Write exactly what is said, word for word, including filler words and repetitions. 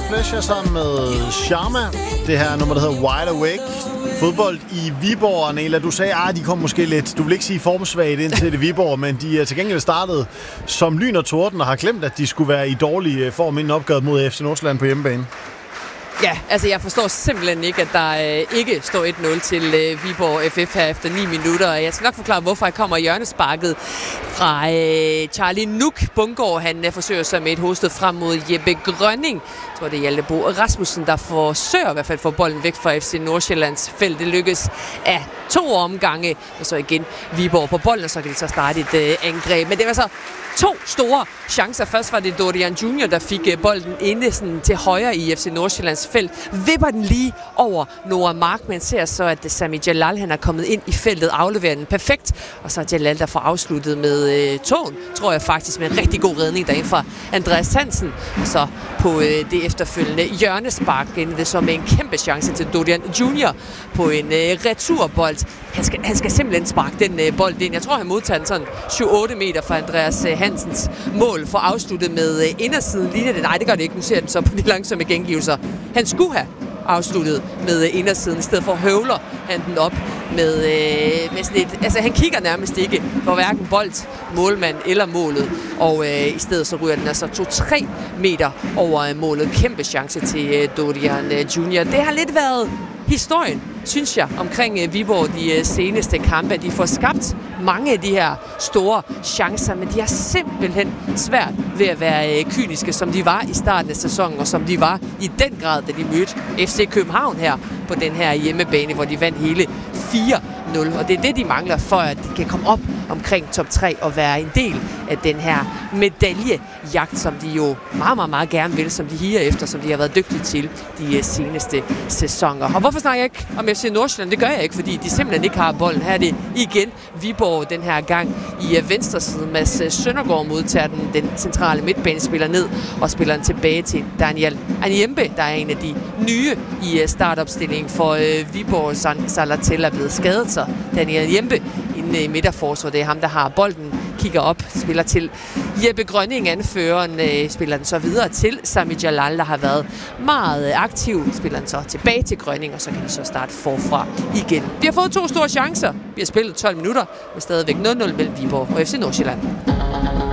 Pleasure sammen med Sharma. Det her nummer, der hedder Wide Awake. Fodbold i Viborg, Nela. Du sagde, at de kom måske lidt, du vil ikke sige formsvagt ind til det Viborg, men de er til gengæld startet som lyn og torden og har glemt, at de skulle være i dårlig form inden opgøret mod F C Nordsjælland på hjemmebane. Ja, altså jeg forstår simpelthen ikke, at der øh, ikke står et nul til øh, Viborg F F her efter ni minutter. Jeg skal nok forklare, hvorfor jeg kommer hjørnesparket fra øh, Charlie Nuk Bungård. Han øh, forsøger sig med et hovedstød frem mod Jeppe Grønning. Jeg tror, det er Hjalte Bo Rasmussen, der forsøger i hvert fald at få bolden væk fra F C Nordsjællands felt. Det lykkes af to omgange, og så igen Viborg på bolden, og så kan de så starte et øh, angreb. Men det var så to store chancer. Først var det Dorian junior, der fik øh, bolden inde sådan, til højre i F C Nordsjællands felt. Vipper den lige over Noah Mark, men ser så, at Sami Jalal han er kommet ind i feltet, afleverer den perfekt. Og så er Jalal, der får afsluttet med øh, tåen, tror jeg faktisk, med en rigtig god redning derinde fra Andreas Hansen. Og så på øh, det efterfølgende hjørnespark endte det så med en kæmpe chance til Dorian junior på en øh, returbold. Han skal, han skal simpelthen sparke den øh, bold ind. Jeg tror, han modtager den sådan syv otte meter fra Andreas øh, Hansens mål for afsluttet med øh, indersiden. Ligner det? Nej, det gør det ikke. Nu ser den så på de langsomme gengivelser. Han skulle have afsluttet med øh, indersiden. I stedet for høvler han den op med, øh, med sådan et... Altså, han kigger nærmest ikke på hverken bold, målmand eller målet. Og øh, i stedet så ryger den altså to til tre meter over øh, målet. Kæmpe chance til øh, Dorian øh, junior Det har lidt været historien, synes jeg, omkring uh, Viborg de uh, seneste kampe. De får skabt mange af de her store chancer, men de har simpelthen svært ved at være uh, kyniske, som de var i starten af sæsonen, og som de var i den grad, da de mødte F C København her på den her hjemmebane, hvor de vandt hele fire nul. Og det er det, de mangler for, at de kan komme op omkring top tre og være en del af den her medaljejagt, som de jo meget, meget, meget gerne vil, som de higer efter, som de har været dygtige til de seneste sæsoner. Og hvorfor snakker jeg ikke om F C Nordsjælland? Det gør jeg ikke, fordi de simpelthen ikke har bolden. Her er det igen Viborg den her gang i venstre side. Mads Søndergaard modtager den, den centrale midtbanespiller ned og spiller den tilbage til Daniel Anyembe, der er en af de nye i startopstillingen for øh, Viborg. Salatella er blevet skadet, så Daniel Anyembe inde i midterforsvaret. Det er ham, der har bolden, kigger op, spiller til Jeppe Grønning, anføreren, øh, spiller den så videre til Sami Jalal, der har været meget aktiv, spiller den så tilbage til Grønning, og så kan de så starte forfra igen. Vi har fået to store chancer. Vi har spillet tolv minutter, med stadigvæk nul nul mellem Viborg og F C Nordsjælland.